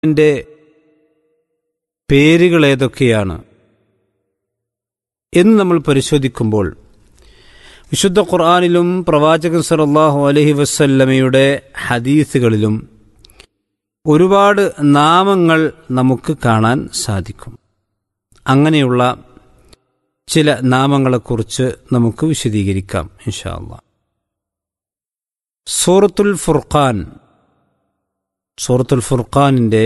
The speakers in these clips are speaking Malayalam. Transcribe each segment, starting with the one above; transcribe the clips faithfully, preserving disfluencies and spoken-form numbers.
ഖുർആനിൻ്റെ പേരുകൾ ഏതൊക്കെയാണ് എന്ന് നമ്മൾ പരിശോധിക്കുമ്പോൾ വിശുദ്ധ ഖുർആനിലും പ്രവാചകൻ സല്ലല്ലാഹു അലൈഹി വസല്ലമയുടെ ഹദീസുകളിലും ഒരുപാട് നാമങ്ങൾ നമുക്ക് കാണാൻ സാധിക്കും. അങ്ങനെയുള്ള ചില നാമങ്ങളെക്കുറിച്ച് നമുക്ക് വിശദീകരിക്കാം ഇൻഷാ അല്ലാഹ്. സൂറത്തുൽ ഫുർഖാൻ, സൂറത്തുൽ ഫുർഖാനിൻ്റെ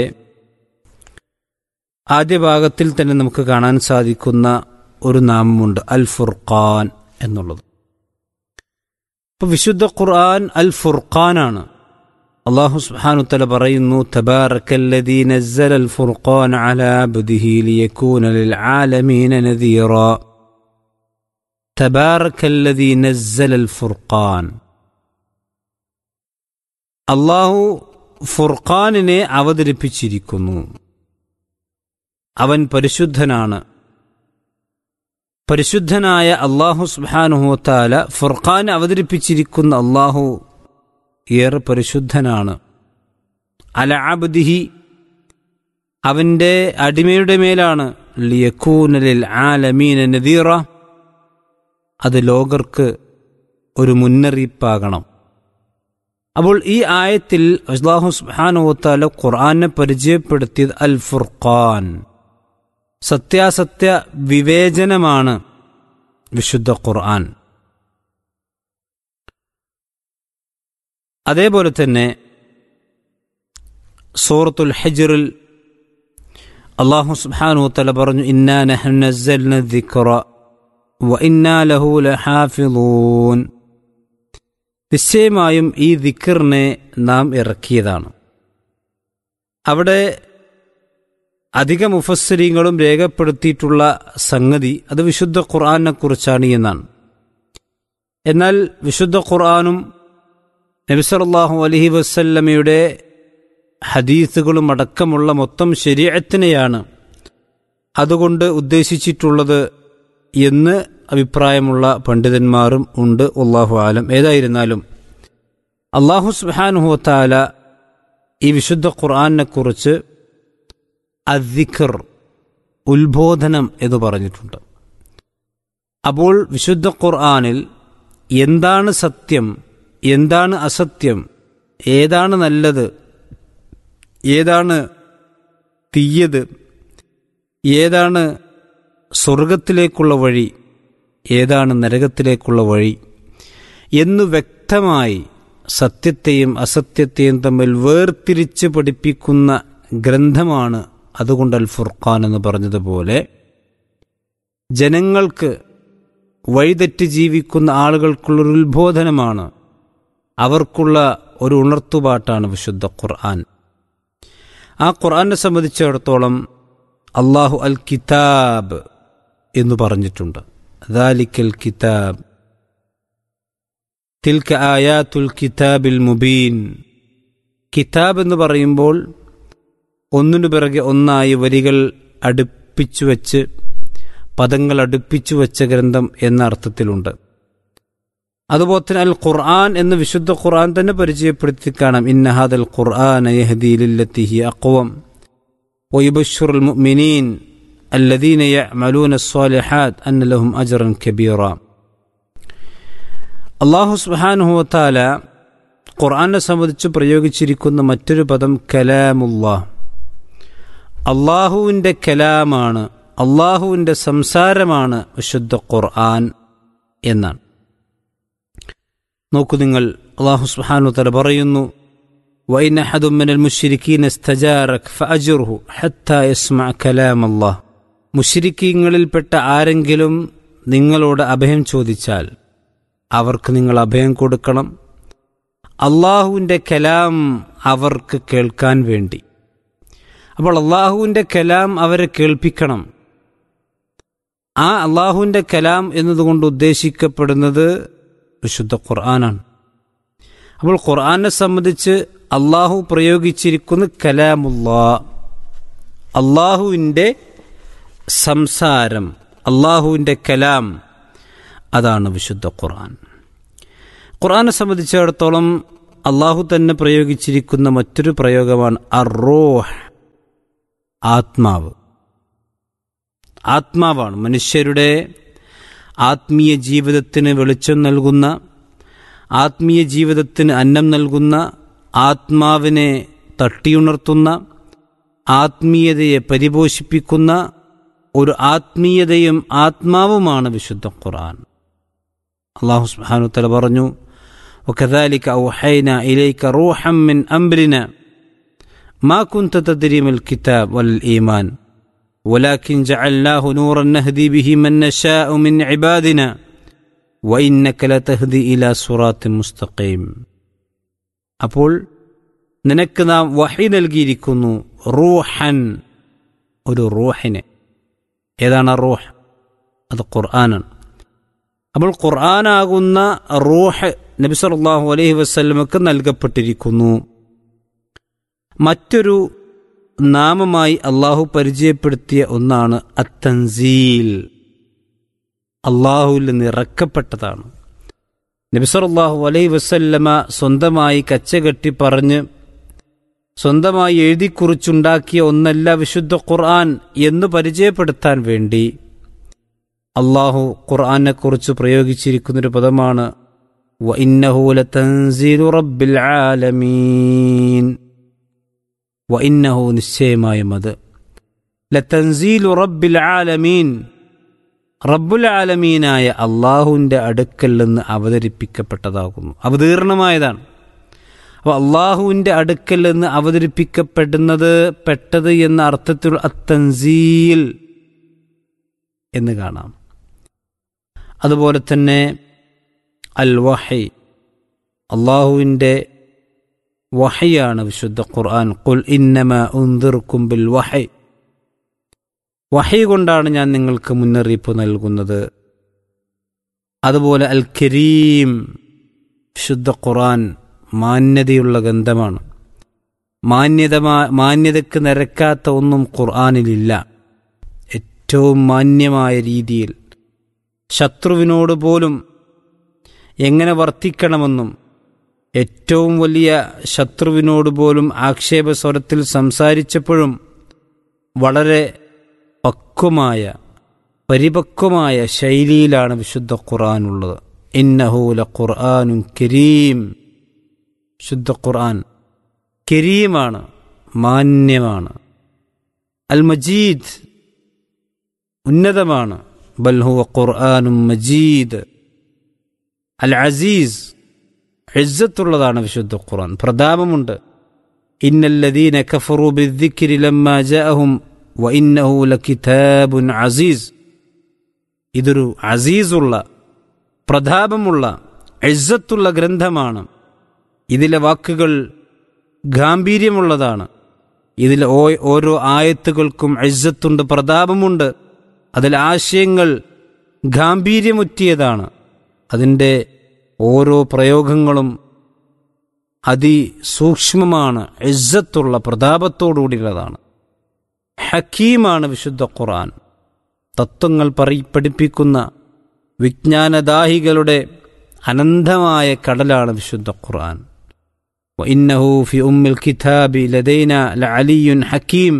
ആദ്യ ഭാഗത്തിൽ തന്നെ നമുക്ക് കാണാൻ സാധിക്കുന്ന ഒരു നാമമുണ്ട്, അൽ ഫുർഖാൻ എന്നുള്ളത്. അപ്പോൾ വിശുദ്ധ ഖുർആൻ അൽ ഫുർഖാനാണ്. അല്ലാഹു സുബ്ഹാനഹു വ തആല പറയുന്നു, തബാറക്കല്ലദീ നസ്സലൽ ഫുർഖാന അലാ അബ്ദിഹി ലിയകൂന ലിൽ ആലമീന നദീറാ. തബാറക്കല്ലദീ നസ്സലൽ ഫുർഖാൻ. അല്ലാഹു ഫുർഖാനിനെ അവതരിപ്പിച്ചിരിക്കുന്നു. അവൻ പരിശുദ്ധനാണ്. പരിശുദ്ധനായ അല്ലാഹു സുബ്ഹാനഹു വ തആല ഫുർഖാൻ അവതരിപ്പിച്ചിരിക്കുന്ന അല്ലാഹു ഏറെ പരിശുദ്ധനാണ്. അല അബ്ദിഹി, അവൻ്റെ അടിമയുടെ മേലാണ്. ലിയകൂന ലിൽ ആലമീന നദീറ, അത് ലോകർക്ക് ഒരു മുന്നറിയിപ്പാകണം. അപ്പോൾ ഈ ആയത്തിൽ അല്ലാഹു സുബ്ഹാനഹു വ തആല ഖുർആനെ പരിചയപ്പെടുത്തിയത് അൽ ഫുർഖാൻ, സത്യാസത്യ വിവേചനമാണ് വിശുദ്ധ ഖുർആൻ. അതേപോലെ തന്നെ സൂറത്തുൽ ഹിജ്റിൽ അല്ലാഹു സുബ്ഹാനഹു വ തആല പറഞ്ഞു, ഇന്നാ നഹ്നു നസ്സൽന ദിക്റ വ ഇന്നാ ലഹു ലഹാഫിളൂൻ. നിശ്ചയമായും ഈ ദിക്റിനെ നാം ഇറക്കിയതാണ്. അവിടെ അധിക മുഫസ്സിരീങ്ങളും രേഖപ്പെടുത്തിയിട്ടുള്ള സംഗതി അത് വിശുദ്ധ ഖുർആനെ കുറിച്ചാണ് എന്നാണ്. എന്നാൽ വിശുദ്ധ ഖുർആനും നബി സല്ലല്ലാഹു അലൈഹി വസല്ലമയുടെ ഹദീസുകളും അടക്കമുള്ള മൊത്തം ശരീഅത്തിനെയാണ് അതുകൊണ്ട് ഉദ്ദേശിച്ചിട്ടുള്ളത് എന്ന് അഭിപ്രായമുള്ള പണ്ഡിതന്മാരും ഉണ്ട്. വല്ലാഹു ആലം. ഏതായിരുന്നാലും അല്ലാഹു സുബ്ഹാനഹു വ തആല ഈ വിശുദ്ധ ഖുർആനെ കുറിച്ച് അദ്ദിക്ർ, ഉത്ബോധനം എന്ന് പറഞ്ഞിട്ടുണ്ട്. അപ്പോൾ വിശുദ്ധ ഖുർആനിൽ എന്താണ് സത്യം, എന്താണ് അസത്യം, ഏതാണ് നല്ലത്, ഏതാണ് തീയത്, ഏതാണ് സ്വർഗത്തിലേക്കുള്ള വഴി, ഏതാണ് നരകത്തിലേക്കുള്ള വഴി എന്ന് വ്യക്തമായി സത്യത്തെയും അസത്യത്തെയും തമ്മിൽ വേർതിരിച്ച് പഠിപ്പിക്കുന്ന ഗ്രന്ഥമാണ്. അതുകൊണ്ട് അൽ ഫുർഖാൻ എന്ന് പറഞ്ഞതുപോലെ ജനങ്ങൾക്ക്, വഴിതെറ്റി ജീവിക്കുന്ന ആളുകൾക്കുള്ളൊരു ഉത്ബോധനമാണ്, അവർക്കുള്ള ഒരു ഉണർത്തുപാട്ടാണ് വിശുദ്ധ ഖുർആൻ. ആ ഖുർആനെ സംബന്ധിച്ചിടത്തോളം അല്ലാഹു അൽ കിതാബ് എന്ന് പറഞ്ഞിട്ടുണ്ട്. ദാലിക്കൽ കിതാബ്, തിൽക ആയാത്തുൽ കിതാബിൽ മുബീൻ. കിതാബ് എന്ന് പറയുമ്പോൾ ഒന്നിനു പിറകെ ഒന്നായി വരികൾ അടുപ്പിച്ചു വച്ച്, പദങ്ങൾ അടുപ്പിച്ചു വച്ച ഗ്രന്ഥം എന്ന അർത്ഥത്തിലുണ്ട്. അതുപോലെ തന്നെ അൽ ഖുർആൻ എന്ന് വിശുദ്ധ ഖുർആൻ തന്നെ പരിചയപ്പെടുത്തി കാണാം. ഇന്ന ഹാദൽ ഖുർആന യഹ്ദീ ലില്ലത്തി ഹിയ അഖ്വം വയുബശ്ശിറുൽ മുഅ്മിനീൻ അല്ലദീന യഅമലൂന സ്സാലിഹാത്ത് അന്ന ലഹും അജ്റൻ കബീറ. അല്ലാഹു സുബ്ഹാനഹു വ തആല ഖുർആനെ സംബന്ധിച്ച് പ്രയോഗിച്ചിരിക്കുന്ന മറ്റൊരു പദം കലാമുല്ലാഹ്. അള്ളാഹുവിൻ്റെ കലാമാണ്, അള്ളാഹുവിൻ്റെ സംസാരമാണ് വിശുദ്ധ ഖുർആൻ എന്നാണ്. നോക്കൂ നിങ്ങൾ, അല്ലാഹു സുബ്ഹാനഹു വ തആല പറയുന്നു, വഇൻ അഹദും മിനൽ മുശ്രിക്കീന ഇസ്തജാറക ഫഅജ്റുഹു ഹത്താ യസ്മഅ കലാമല്ലാഹ്. മുശ്രിക്കീങ്ങളിൽപ്പെട്ട ആരെങ്കിലും നിങ്ങളോട് അഭയം ചോദിച്ചാൽ അവർക്ക് നിങ്ങൾ അഭയം കൊടുക്കണം, അള്ളാഹുവിൻ്റെ കലാം അവർക്ക് കേൾക്കാൻ വേണ്ടി. അപ്പോൾ അള്ളാഹുവിൻ്റെ കലാം അവരെ കേൾപ്പിക്കണം. ആ അള്ളാഹുവിൻ്റെ കലാം എന്നതുകൊണ്ട് ഉദ്ദേശിക്കപ്പെടുന്നത് വിശുദ്ധ ഖുർആനാണ്. അപ്പോൾ ഖുർആനെ സംബന്ധിച്ച് അള്ളാഹു പ്രയോഗിച്ചിരിക്കുന്ന കലാമുല്ലാഹ്, അള്ളാഹുവിൻ്റെ സംസാരം, അള്ളാഹുവിൻ്റെ കലാം, അതാണ് വിശുദ്ധ ഖുർആൻ. ഖുർആനെ സംബന്ധിച്ചിടത്തോളം അള്ളാഹു തന്നെ പ്രയോഗിച്ചിരിക്കുന്ന മറ്റൊരു പ്രയോഗമാണ് അർ റൂഹ് ആത്മാവ്. ആത്മാവാണ് മനുഷ്യരുടെ ആത്മീയ ജീവിതത്തിന് വെളിച്ചം നൽകുന്ന, ആത്മീയ ജീവിതത്തിന് അന്നം നൽകുന്ന, ആത്മാവിനെ തട്ടിയുണർത്തുന്ന, ആത്മീയതയെ പരിപോഷിപ്പിക്കുന്ന ഒരു ആത്മീയതയും ആത്മാവുമാണ് വിശുദ്ധ ഖുർആൻ. അല്ലാഹു സുബ്ഹാനഹു വതആല പറഞ്ഞു, വകദാലിക ഔഹൈനാ ഇലൈക റൂഹൻ മിൻ അംരിനാ മാ കുൻത തദ്രി മൽ കിതാബ് വൽ ഈമാൻ വലാകിൻ ജഅൽനാഹു നൂറൻ നഹ്ദി ബിഹി മൻ നശാഉ മിൻ ഇബാദിനാ വഇന്നക ലതഹ്ദി ഇലാ സിറാത്തിൻ മുസ്തഖീം. അപ്പോൾ നിനക്ക് നാം വഹി നൽകിയിരിക്കുന്നു റൂഹൻ, ഒരു റൂഹിനെ. ഏതാണ് റൂഹ്? അത് ഖുർആനാണ്. അപ്പോൾ ഖുർആനാകുന്ന റൂഹ് നബി സല്ലല്ലാഹു അലൈഹി വസല്ലമക്ക് നൽകപ്പെട്ടിരിക്കുന്നു. മറ്റൊരു നാമമായി അള്ളാഹു പരിചയപ്പെടുത്തിയ ഒന്നാണ് അത്തൻസീൽ. അള്ളാഹുവിൽ നിന്ന് ഇറക്കപ്പെട്ടതാണ്. നബി സല്ലല്ലാഹു അലൈഹി വസല്ലമ സ്വന്തമായി കച്ചകെട്ടി പറഞ്ഞ് സ്വന്തമായി എഴുതിക്കുറിച്ചുണ്ടാക്കിയ ഒന്നല്ല വിശുദ്ധ ഖുർആൻ എന്ന് പരിചയപ്പെടുത്താൻ വേണ്ടി അള്ളാഹു ഖുർആനെക്കുറിച്ച് പ്രയോഗിച്ചിരിക്കുന്നൊരു പദമാണ് വഇന്നഹു ലതൻസീലു റബ്ബിൽ ആലമീൻ. വഇന്നഹു, നിശ്ചയമായും അത്, ലതൻസീലു റബ്ബിൽ ആലമീൻ, റബ്ബുൽ ആലമീനായ അള്ളാഹുവിൻ്റെ അടുക്കൽ നിന്ന് അവതരിപ്പിക്കപ്പെട്ടതാകുന്നു, അവതീർണമായതാണ്. അപ്പോൾ അള്ളാഹുവിൻ്റെ അടുക്കൽ നിന്ന് അവതരിപ്പിക്കപ്പെടുന്നത് പെട്ടത് എന്ന അർത്ഥത്തിൽ അത്തൻസീൽ എന്ന് കാണാം. അതുപോലെ തന്നെ അൽ വഹി, അള്ളാഹുവിൻ്റെ വഹയാണ് വിശുദ്ധ ഖുർആൻ. ഖുൽ ഇന്നമാ ഉൻദിറുക്കും ബിൽ വഹി, വഹി കൊണ്ടാണ് ഞാൻ നിങ്ങൾക്ക് മുന്നറിയിപ്പ് നൽകുന്നത്. അതുപോലെ അൽ കരീം, വിശുദ്ധ ഖുർആൻ മാന്യതയുള്ള ഗ്രന്ഥമാണ്. മാന്യതമാ മാന്യതയ്ക്ക് നിരക്കാത്ത ഒന്നും ഖുർആനിലില്ല. ഏറ്റവും മാന്യമായ രീതിയിൽ ശത്രുവിനോട് പോലും എങ്ങനെ വർത്തിക്കണമെന്നും ഏറ്റവും വലിയ ശത്രുവിനോട് പോലും ആക്ഷേപസ്വരത്തിൽ സംസാരിച്ചപ്പോഴും വളരെ പക്വമായ പരിപക്വമായ ശൈലിയിലാണ് വിശുദ്ധ ഖുർആനുള്ളത്. ഇന്നഹു ലഖുർആനുൻ കരീം, ശുദ്ധ ഖുർആൻ കരീമാണ്, മാന്യമാണ്. അൽ മജീദ്, ഉന്നതമാണ്. ബൽ ഹുവ ഖുർആനുൻ മജീദ്. അൽ അസീസ്, ഇസ്സത്തുള്ളതാണ് വിശുദ്ധ ഖുർആൻ, പ്രതാപമുണ്ട്. ഇന്നല്ലദീന കഫറൂ ബിദ്ദിക്രി ലമ്മാ ജാഅഹും വഇന്നഹു ലകിതാബുൻ അസീസ്. ഇതൊരു അസീസുള്ള, പ്രതാപമുള്ള, ഇസ്സത്തുള്ള ഗ്രന്ഥമാണ്. ഇതിലെ വാക്കുകൾ ഗാംഭീര്യമുള്ളതാണ്. ഇതിലെ ഓരോ ആയത്തുകൾക്കും ഇസ്സത്തുണ്ട്, പ്രതാപമുണ്ട്. അതിലെ ആശയങ്ങൾ ഗാംഭീര്യമുറ്റിയതാണ്. അതിൻ്റെ ഓരോ പ്രയോഗങ്ങളും അതിസൂക്ഷ്മമാണ്, ഇസ്സത്തുള്ള, പ്രതാപത്തോടുകൂടിയുള്ളതാണ്. ഹക്കീമാണ് വിശുദ്ധ ഖുർആൻ. തത്വങ്ങൾ പറി പഠിപ്പിക്കുന്ന വിജ്ഞാനദാഹികളുടെ അനന്തമായ കടലാണ് വിശുദ്ധ ഖുർആൻ. വഇന്നഹു ഫി ഉമ്മിൽ കിതാബി ലദൈനാ ലഅലിയ്യുൻ ഹക്കീം.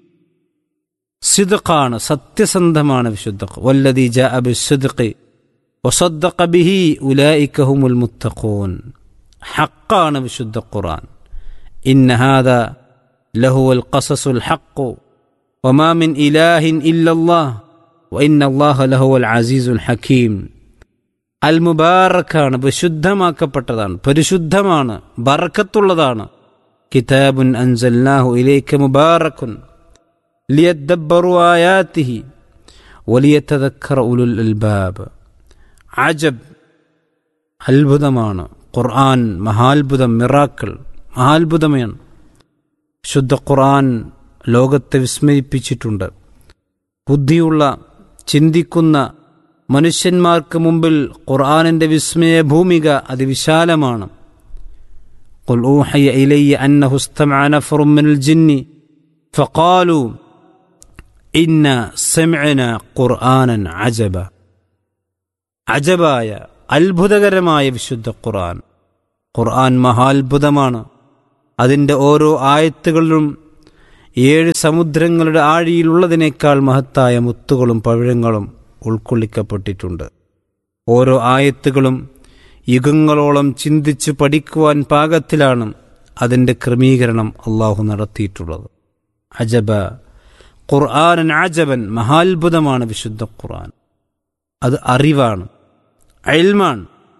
സിദ്ഖാണ്, സത്യസന്ധമാണ് വിശുദ്ധ. വല്ലദീ ജാഅ ബിസ്സിദ്ഖി വസദ്ദഖ ബിഹി ഉലൈക ഹുമുൽ മുത്തഖൂൻ. ഹഖാണ് വിശുദ്ധ ഖുർആൻ. ഇന്ന ഹാദാ ലഹുവൽ ഖസസുൽ ഹഖ് വമാ മിൻ ഇലാഹിൻ ഇല്ലല്ലാഹ് വഇന്നല്ലാഹ ലഹുവൽ അസീസുൽ ഹകീം. അൽ മുബാറക്കാണ്, വിശുദ്ധമാക്കപ്പെട്ടതാണ്, പരിശുദ്ധമാണ്, ബറക്കത്തുള്ളതാണ്. കിതാബുൻ അൻസൽനാഹു ഇലൈക മുബാറകുൻ ലിയദ്ദബ്ബറു ആയാതിഹി വലിയതദക്കറ ഉലുൽ അൽബാബ്. അജബ്, അത്ഭുതമാണ് ഖുർആൻ, മഹാത്ഭുതം, മിറാക്കിൾ, മഹാത്ഭുതമാണ്. ശുദ്ധ ഖുർആൻ ലോകത്തെ വിസ്മയിപ്പിച്ചിട്ടുണ്ട്. ബുദ്ധിയുള്ള, ചിന്തിക്കുന്ന മനുഷ്യന്മാർക്ക് മുമ്പിൽ ഖുർആനിൻ്റെ വിസ്മയ ഭൂമിക അതിവിശാലമാണ്. ഖുൽ ഊഹിയ ഇലയ്യ അന്നഹു ഇസ്തമഅ നഫറും മിനൽ ജിന്നി ഫഖാലൂ ഇന്ന സമിഅന ഖുർആനൻ അജബ. അജബായ, അത്ഭുതകരമായ വിശുദ്ധ ഖുർആൻ. ഖുർആൻ മഹാത്ഭുതമാണ്. അതിൻ്റെ ഓരോ ആയത്തുകളിലും ഏഴ് സമുദ്രങ്ങളുടെ ആഴിയിലുള്ളതിനേക്കാൾ മഹത്തായ മുത്തുകളും പവിഴങ്ങളും ഉൾക്കൊള്ളിക്കപ്പെട്ടിട്ടുണ്ട്. ഓരോ ആയത്തുകളും യുഗങ്ങളോളം ചിന്തിച്ചു പഠിക്കുവാൻ പാകത്തിലാണ് അതിൻ്റെ ക്രമീകരണം അള്ളാഹു നടത്തിയിട്ടുള്ളത്. അജബ ഖുർആനൻ അജബൻ, മഹാത്ഭുതമാണ് വിശുദ്ധ ഖുർആൻ. അത് അറിവാണ്, ഇൽമാണ്.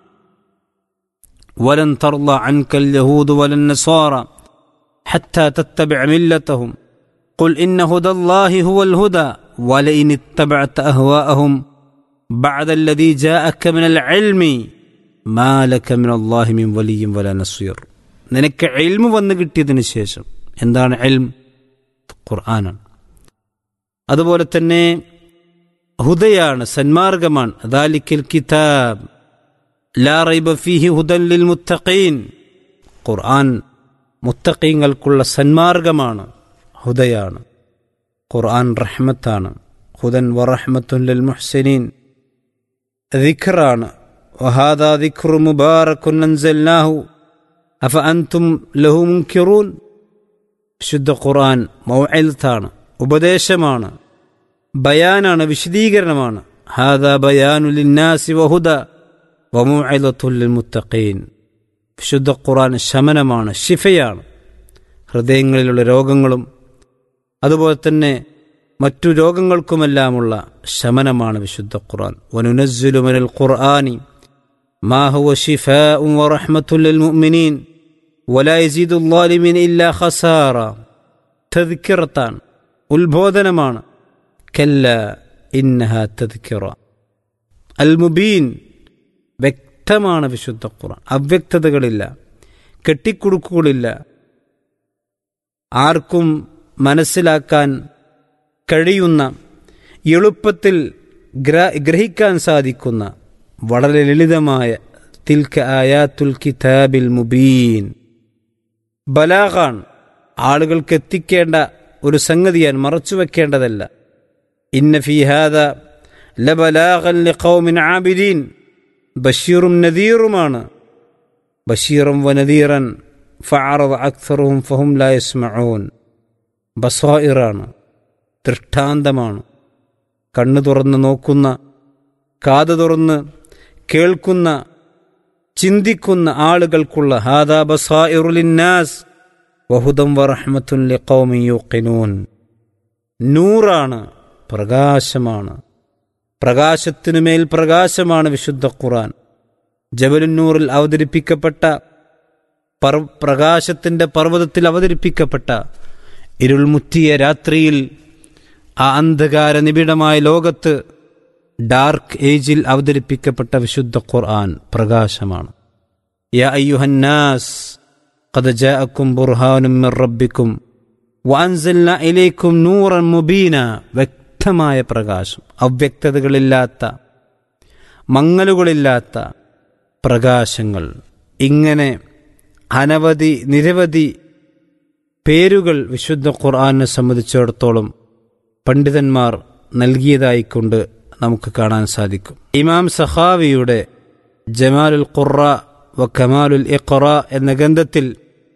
വലൻ തർള അൻകൽ യഹൂദു വലൻ നസ്വാറ ഹത്താ തത്തബിഅ മില്ലതഹും ഖുൽ ഇന്ന ഹുദല്ലാഹി ഹുവൽ ഹുദാ വലഇൻ ഇത്തബഅത അഹ്വാഅഹും ബഅദല്ലദീ ജാഅക മിനൽ ഇൽമി മാ ലക മിനല്ലാഹി മിൻ വലിയ്യിൻ വലാ നസ്വീർ. നിനക്ക് ഇൽമു വന്നു കിട്ടിയതിന് ശേഷം, എന്താണ് ഇൽം? ഖുർആനാണ്. അതുപോലെ തന്നെ ഹുദയാണ്, സന്മാർഗമാണ്. ദാലിക്കൽ കിതാബ് ലാ റൈബ ഫീഹി ഹുദൻ ലിൽ മുത്തഖീൻ. ഖുർആൻ മുത്തഖീങ്ങൾക്കുള്ള സന്മാർഗമാണ്, ഹുദയാണ്. ഖുർആൻ റഹ്മത്താണ്, ഹുദൻ വറഹ്മത്തുൻ ലിൽ മുഹ്സിനീൻ. ദിക്റാണ്, വഹാദാ ദിക്റു മുബാറകുൻ അൻസൽനാഹു അഫ അൻതും ലഹു മുൻകിറൂൻ. ശുദ്ധ ഖുർആൻ മൗഇദത്താണ്, ഉപദേശമാണ്, ബയാനാണ്, വിശദീകരണമാണ്. ഹാദാ ബയാനു ലിന്നാസി വഹുദാ വമൗഇദത്തുൽ ലിൽ മുത്തഖീൻ. വിശുദ്ധ ഖുർആൻ ശമനമാണ്, ശിഫയാണ്. ഹൃദയങ്ങളിലുള്ള രോഗങ്ങളും അതുപോലെ തന്നെ മറ്റു രോഗങ്ങൾക്കുമെല്ലാമുള്ള ശമനമാണ് വിശുദ്ധ ഖുർആൻ. വനുനസ്സിലു മിനൽ ഖുർആനി മാ ഹുവ ശിഫാഉൻ വറഹ്മത്തുൽ ലിൽ മുഅ്മിനീൻ വലാ യസീദു ളാലിമീന ഇല്ലാ ഖസാറ. തദ്കിറത്താണ്, ഉത്ബോധനമാണ്. കല്ല ഇന്നഹാ തദ്കിറ. അൽ മുബീൻ, വ്യക്തമാണ് വിശുദ്ധ ഖുർആൻ. അവ്യക്തതകളില്ല, കെട്ടിക്കുടുക്കുകളില്ല. ആർക്കും മനസ്സിലാക്കാൻ കഴിയുന്ന, എളുപ്പത്തിൽ ഗ്രഹിക്കാൻ സാധിക്കുന്ന വളരെ ലളിതമായ തിൽക ആയാത്തുൽ കിതാബിൽ മുബീൻ. ബലാഗാൻ, ആളുകൾക്ക് എത്തിക്കേണ്ട ഒരു സംഗതിയാണ്, മറച്ചുവെക്കേണ്ടതല്ല. ഇന്ന ഫീ ഹാദാ ലബലാഗൻ ലിഖൗമിൻ ആബിദീൻ. ബഷീറും നദീറുമാണ്. ബഷീറൻ വനദീറൻ ഫഅറദ അക്സറുഹും ഫഹും ലാ യസ്മഊൻ. ബസായിറാണ്, ദൃഷ്ടാന്തമാണ്. കണ്ണു തുറന്ന് നോക്കുന്ന, കാത് തുറന്ന് കേൾക്കുന്ന, ചിന്തിക്കുന്ന ആളുകൾക്കുള്ള ഹാദാ ബസായിറു ലിന്നാസ് വഹുദൻ വറഹ്മത്തുൻ ലിഖൗമിൻ യൂഖിനൂൻ. നൂറാണ്, പ്രകാശമാണ്. പ്രകാശത്തിനുമേൽ പ്രകാശമാണ് വിശുദ്ധ ഖുർആൻ. ജബലുന്നൂറിൽ അവതരിപ്പിക്കപ്പെട്ട, പ്രകാശത്തിൻ്റെ പർവ്വതത്തിൽ അവതരിപ്പിക്കപ്പെട്ട, ഇരുൾമുറ്റിയ രാത്രിയിൽ, ആ അന്ധകാര നിബിഡമായ ലോകത്ത്, ഡാർക്ക് ഏജിൽ അവതരിപ്പിക്കപ്പെട്ട വിശുദ്ധ ഖുർആൻ പ്രകാശമാണ്. യാ അയ്യുഹന്നാസ് ഖദ് ജാഅക്കും ബുർഹാനും മിർ റബ്ബിക്കും വഅൻസൽനാ ഇലൈക്കും നൂറൻ മുബീന. വ്യക്തമായ പ്രകാശം, അവ്യക്തതകളില്ലാത്ത, മങ്ങലുകളില്ലാത്ത പ്രകാശങ്ങൾ. ഇങ്ങനെ അനവധി നിരവധി പേരുകൾ വിശുദ്ധ ഖുർആനെ സംബന്ധിച്ചിടത്തോളം പണ്ഡിതന്മാർ നൽകിയതായിക്കൊണ്ട് നമുക്ക് കാണാൻ സാധിക്കും. ഇമാം സഖാവിയുടെ ജമാലുൽ ഖുറ വ കമാലുൽ ഇഖ്റ എന്ന ഗ്രന്ഥത്തിൽ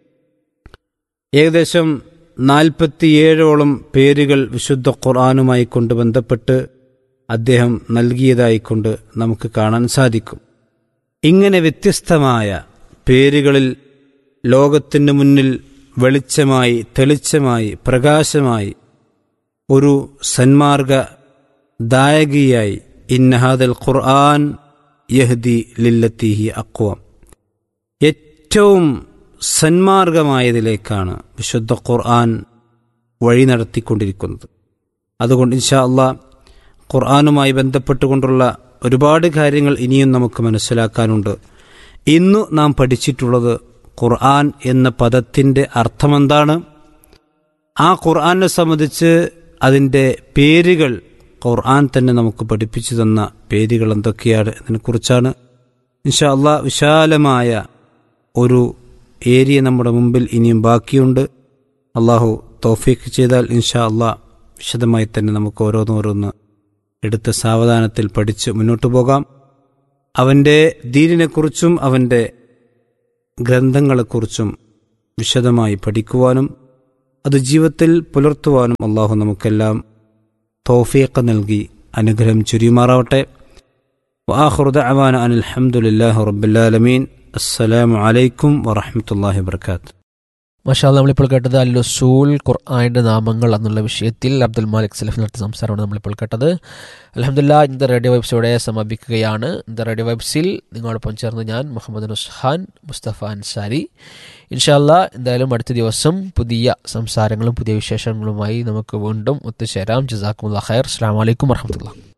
ഏകദേശം നാൽപ്പത്തിയേഴോളം പേരുകൾ വിശുദ്ധ ഖുർആനുമായി കൊണ്ട് ബന്ധപ്പെട്ട് അദ്ദേഹം നൽകിയതായിക്കൊണ്ട് നമുക്ക് കാണാൻ സാധിക്കും. ഇങ്ങനെ വ്യത്യസ്തമായ പേരുകളിൽ ലോകത്തിന് മുന്നിൽ വെളിച്ചമായി, തെളിച്ചമായി, പ്രകാശമായി, ഒരു സന്മാർഗ ദായകിയായി, ഇന്ന ഹാദൽ ഖുർആൻ യഹ്ദി ലില്ലത്തി ഹി അഖ്വം, ഏറ്റവും സന്മാർഗമായതിലേക്കാണ് വിശുദ്ധ ഖുർആൻ വഴി നടത്തിക്കൊണ്ടിരിക്കുന്നത്. അതുകൊണ്ട് ഇൻഷാ അല്ലാഹ് ഖുർആനുമായി ബന്ധപ്പെട്ടുകൊണ്ടുള്ള ഒരുപാട് കാര്യങ്ങൾ ഇനിയും നമുക്ക് മനസ്സിലാക്കാനുണ്ട്. ഇന്നു നാം പഠിച്ചിട്ടുള്ളത് ഖുർആൻ എന്ന പദത്തിൻ്റെ അർത്ഥമെന്താണ്, ആ ഖുർആനെ സംബന്ധിച്ച് അതിൻ്റെ പേരുകൾ ഖുർആൻ തന്നെ നമുക്ക് പഠിപ്പിച്ചു തന്ന പേരുകൾ എന്തൊക്കെയാണ് എന്നതിനെക്കുറിച്ചാണ്. ഇൻഷാ അല്ലാഹ് വിശാലമായ ഒരു ഏരിയ നമ്മുടെ മുമ്പിൽ ഇനിയും ബാക്കിയുണ്ട്. അള്ളാഹു തൗഫീഖ് ചെയ്താൽ ഇൻഷാ അല്ലാഹ് വിശദമായി തന്നെ നമുക്ക് ഓരോന്നോരോന്ന് എടുത്ത് സാവധാനത്തിൽ പഠിച്ച് മുന്നോട്ട് പോകാം. അവൻ്റെ ദീനിനെക്കുറിച്ചും അവൻ്റെ ഗ്രന്ഥങ്ങളെക്കുറിച്ചും വിശദമായി പഠിക്കുവാനും അത് ജീവിതത്തിൽ പുലർത്തുവാനും അള്ളാഹു നമുക്കെല്ലാം തൗഫീഖ് നൽകി അനുഗ്രഹം ചുരിയുമാറാവട്ടെ. വആഖിറു ദഅവാന അനിൽ ഹംദുലില്ലാഹി റബ്ബിൽ ആലമീൻ. അസ്സലാമു അലൈക്കും വറഹ്മത്തുള്ളാഹി വബറകാതുഹു. മാഷാ അല്ലാഹ്, നമ്മളിപ്പോൾ കേട്ടത് അൽ ഉസൂൽ ഖുർആനിൻ്റെ നാമങ്ങൾ എന്നുള്ള വിഷയത്തിൽ അബ്ദുൽ മാലിക് സലഫി നടത്തിയ സംസാരമാണ് നമ്മളിപ്പോൾ കേട്ടത്. അൽഹംദുലില്ലാഹ്, ഇന്നത്തെ റേഡിയോ വൈബ്സ് ഇവിടെ സമാപിക്കുകയാണ്. ഇന്നത്തെ റേഡിയോ വൈബ്സിൽ നിങ്ങളോടൊപ്പം ചേർന്ന് ഞാൻ മുഹമ്മദ് നുസ്ഹാൻ മുസ്തഫ അൻസാരി. ഇൻഷാ അല്ലാഹ്, എന്തായാലും അടുത്ത ദിവസം പുതിയ സംസാരങ്ങളും പുതിയ വിശേഷങ്ങളുമായി നമുക്ക് വീണ്ടും ഒത്തുചേരാം. ജസാക്കുമുല്ലാഹ് ഖൈർ. അസ്സലാമു അലൈക്കും വറഹ്മത്തുള്ളാഹി.